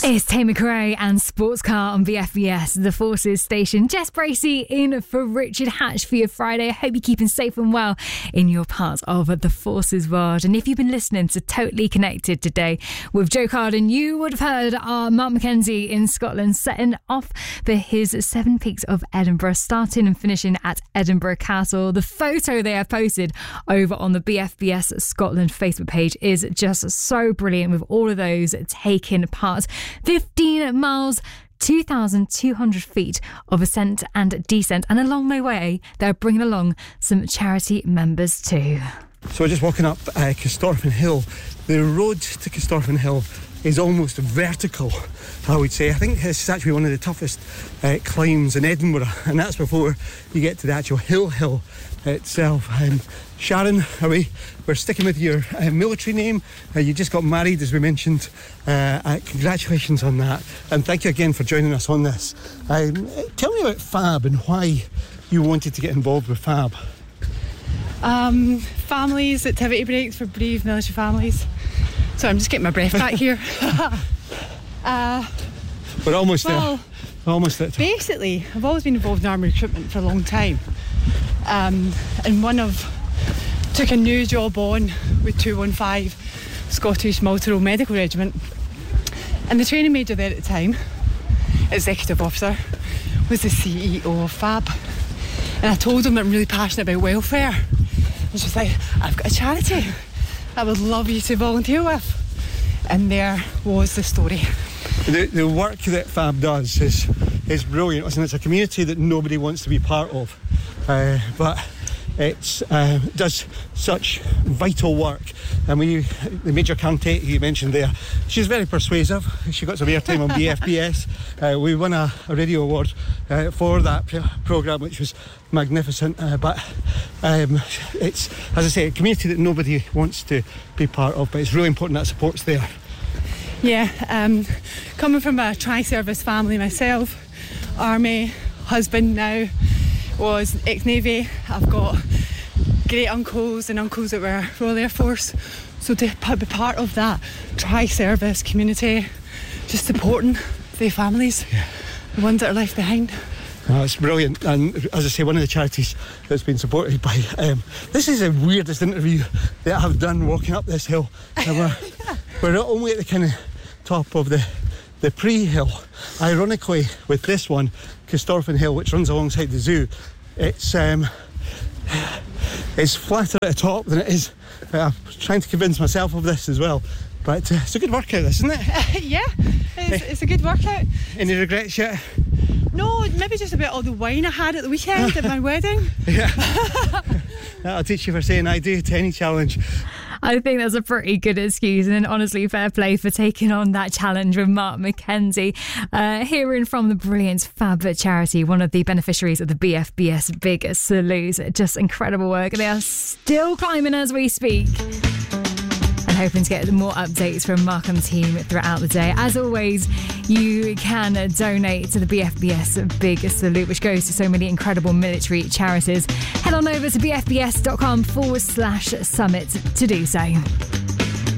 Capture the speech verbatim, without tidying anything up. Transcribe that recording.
It's Tay McRae and Sports Car on B F B S, the Forces station. Jess Bracey in for Richard Hatch for your Friday. I hope you're keeping safe and well in your part of the Forces world. And if you've been listening to Totally Connected today with Joe Carden, you would have heard our Mark Mackenzie in Scotland setting off for his Seven Peaks of Edinburgh, starting and finishing at Edinburgh Castle. The photo they have posted over on the B F B S Scotland Facebook page is just so brilliant, with all of those taking part. fifteen miles, two thousand two hundred feet of ascent and descent, and along the way they're bringing along some charity members too. So we're just walking up uh, Castorphin Hill. The road to Castorphin Hill is almost vertical, I would say. I think this is actually one of the toughest uh, climbs in Edinburgh, and that's before you get to the actual hill hill itself. Um, Sharon, are we, we're sticking with your uh, military name. Uh, you just got married, as we mentioned. Uh, uh, congratulations on that, and thank you again for joining us on this. Um, tell me about Fab and why you wanted to get involved with Fab. Um, families, activity breaks for bereaved military families. So I'm just getting my breath back here. uh, We're almost well, there. Almost there. Basically, I've always been involved in army recruitment for a long time. Um, and one of took a new job on with two one five Scottish Multi-Role Medical Regiment, and the training major there at the time, executive officer, was the C E O of Fab. And I told him I'm really passionate about welfare, and she was like, I've got a charity I would love you to volunteer with. And there was the story. The, the work that Fab does is is brilliant. Listen, it's a community that nobody wants to be part of, uh, but it uh, does such vital work. And we, the Major Cantate you mentioned there, she's very persuasive. She got some airtime on B F B S. Uh, we won a, a radio award uh, for that p- programme, which was magnificent. Uh, but um, it's, as I say, a community that nobody wants to be part of, but it's really important that support's there. Yeah, um, coming from a tri-service family myself, Army, husband now was ex-Navy. I've got great uncles and uncles that were Royal Air Force. So to be part of that tri-service community, just supporting the families, yeah. The ones that are left behind. Oh, it's brilliant. And as I say, one of the charities that's been supported by um, this is the weirdest interview that I've done walking up this hill. And we're, yeah. we're not only at the kind of top of the the pre-hill. Ironically, with this one, Castorphin Hill, which runs alongside the zoo, it's um, it's flatter at the top than it is. Uh, I'm trying to convince myself of this as well. But uh, it's a good workout, this, isn't it? Uh, yeah, it's, it's a good workout. Any regrets yet? No, maybe just about all the wine I had at the weekend at my wedding. Yeah. That'll teach you for saying I do to any challenge. I think that's a pretty good excuse, and honestly, fair play for taking on that challenge with Mark Mackenzie. Uh, hearing from the brilliant Fab charity, one of the beneficiaries of the B F B S Big Salute. Just incredible work. They are still climbing as we speak. And hoping to get more updates from Mark and the team throughout the day. As always, you can donate to the B F B S Big Salute, which goes to so many incredible military charities. Head on over to bfbs.com forward slash summit to do so.